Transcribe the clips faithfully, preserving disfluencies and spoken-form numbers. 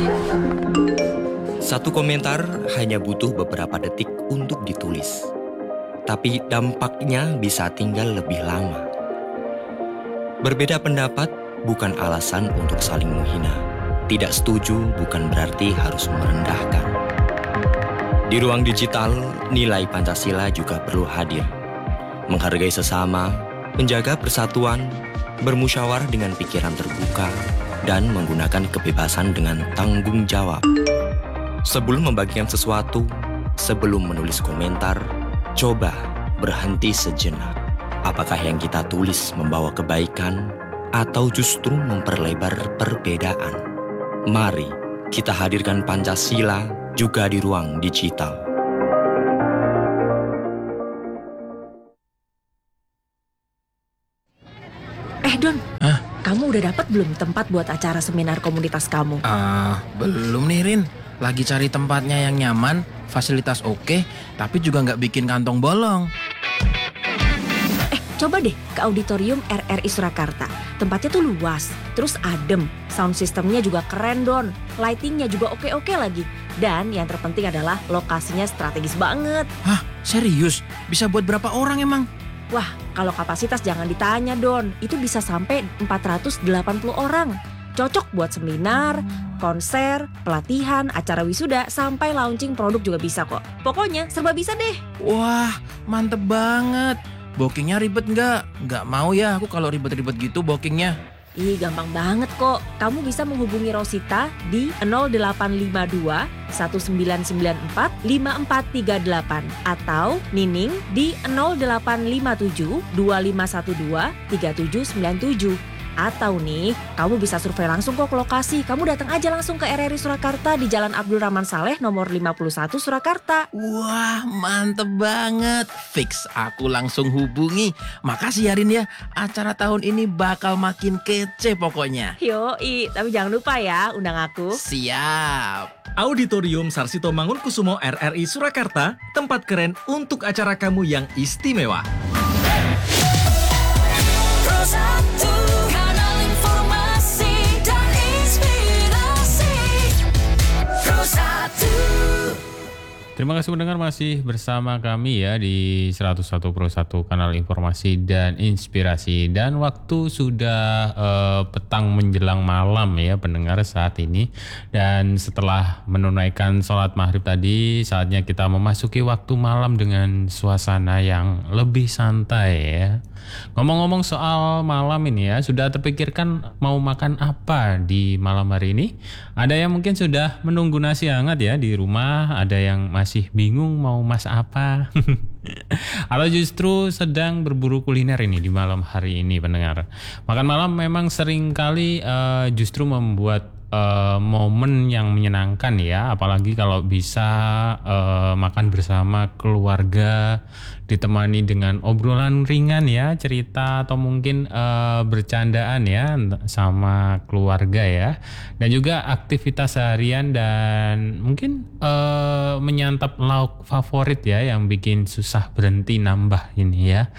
Satu komentar hanya butuh beberapa detik untuk ditulis, tapi dampaknya bisa tinggal lebih lama. Berbeda pendapat bukan alasan untuk saling menghina. Tidak setuju bukan berarti harus merendahkan. Di ruang digital, nilai Pancasila juga perlu hadir. Menghargai sesama, menjaga persatuan, bermusyawarah dengan pikiran terbuka, dan menggunakan kebebasan dengan tanggung jawab. Sebelum membagikan sesuatu, sebelum menulis komentar, coba berhenti sejenak. Apakah yang kita tulis membawa kebaikan atau justru memperlebar perbedaan? Mari kita hadirkan Pancasila juga di ruang digital. Eh Don, Hah? kamu udah dapat belum tempat buat acara seminar komunitas kamu? Ah, belum nih Rin. Lagi cari tempatnya yang nyaman, fasilitas oke, tapi juga nggak bikin kantong bolong. Eh, coba deh ke auditorium R R I Surakarta. Tempatnya tuh luas, terus adem, sound systemnya juga keren Don, lightingnya juga oke-oke lagi. Dan yang terpenting adalah lokasinya strategis banget. Hah, serius? Bisa buat berapa orang emang? Wah, kalau kapasitas jangan ditanya Don, itu bisa sampai empat ratus delapan puluh orang. Cocok buat seminar, konser, pelatihan, acara wisuda, sampai launching produk juga bisa kok. Pokoknya serba bisa deh. Wah, mantep banget. Bookingnya ribet nggak? Nggak mau ya aku kalau ribet-ribet gitu bookingnya. Ih, gampang banget kok. Kamu bisa menghubungi Rosita di nol delapan lima dua satu sembilan sembilan empat lima empat tiga delapan atau Nining di nol delapan lima tujuh dua lima satu dua tiga tujuh sembilan tujuh. Atau nih, kamu bisa survei langsung kok ke lokasi. Kamu datang aja langsung ke R R I Surakarta di Jalan Abdul Rahman Saleh nomor lima puluh satu Surakarta. Wah, mantep banget. Fix, aku langsung hubungi. Makasih ya Rin ya, acara tahun ini bakal makin kece pokoknya. Yoi, tapi jangan lupa ya undang aku. Siap. Auditorium Sarsito Mangunkusumo R R I Surakarta, tempat keren untuk acara kamu yang istimewa. Terima kasih mendengar, masih bersama kami ya di seratus satu Pro satu kanal informasi dan inspirasi. Dan waktu sudah uh, petang menjelang malam ya pendengar saat ini. Dan setelah menunaikan sholat maghrib tadi, saatnya kita memasuki waktu malam dengan suasana yang lebih santai ya. Ngomong-ngomong soal malam ini ya, sudah terpikirkan mau makan apa di malam hari ini? Ada yang mungkin sudah menunggu nasi hangat ya di rumah, ada yang masih bingung mau masak apa. Atau justru sedang berburu kuliner ini di malam hari ini pendengar. Makan malam memang sering kali uh, justru membuat Uh, momen yang menyenangkan ya, apalagi kalau bisa uh, makan bersama keluarga, ditemani dengan obrolan ringan ya, cerita atau mungkin uh, bercandaan ya sama keluarga ya, dan juga aktivitas harian dan mungkin uh, menyantap lauk favorit ya yang bikin susah berhenti nambah ini ya.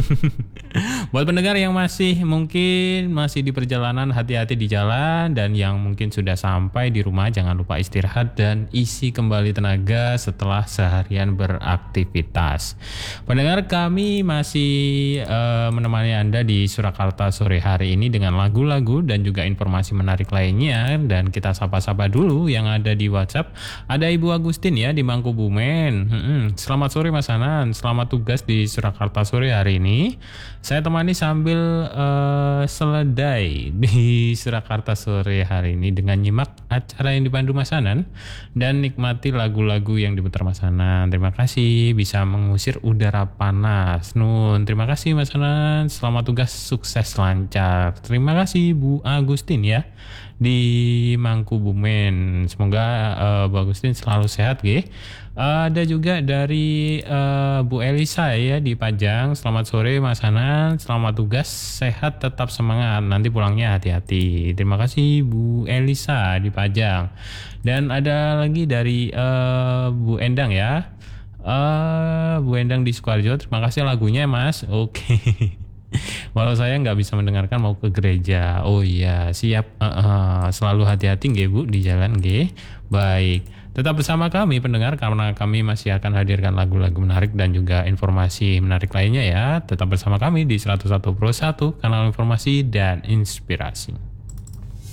Buat pendengar yang masih mungkin masih di perjalanan, hati-hati di jalan, dan yang mungkin sudah sampai di rumah jangan lupa istirahat dan isi kembali tenaga setelah seharian beraktivitas. Pendengar, kami masih uh, menemani Anda di Surakarta sore hari ini dengan lagu-lagu dan juga informasi menarik lainnya, dan kita sapa-sapa dulu yang ada di WhatsApp. Ada Ibu Agustin ya di Mangkubumen. Hmm, selamat sore Mas Hanan, selamat tugas di Surakarta sore hari ini. Saya temani sambil uh, seledai di Surakarta sore hari ini dengan nyimak acara yang dipandu Mas Hanan dan nikmati lagu-lagu yang diputar Mas Hanan. Terima kasih, bisa mengusir udara panas. Nun, terima kasih Mas Hanan. Selamat tugas, sukses lancar. Terima kasih Bu Agustin ya di Mangkubumen. Semoga uh, Bu Agustin selalu sehat nggih. Uh, ada juga dari uh, Bu Elisa ya di Pajang. Selamat sore Mas Hanan, selamat tugas, sehat tetap semangat, nanti pulangnya hati-hati. Terima kasih Bu Elisa di Pajang. Dan ada lagi dari uh, Bu Endang ya, uh, Bu Endang di Sukoharjo. Terima kasih lagunya Mas. Oke. Walau saya nggak bisa mendengarkan mau ke gereja. Oh iya, siap. Uh, uh, selalu hati-hati nggih Bu di jalan nggih. Baik. Tetap bersama kami pendengar karena kami masih akan hadirkan lagu-lagu menarik dan juga informasi menarik lainnya ya. Tetap bersama kami di seratus satu Pro satu kanal informasi dan inspirasi.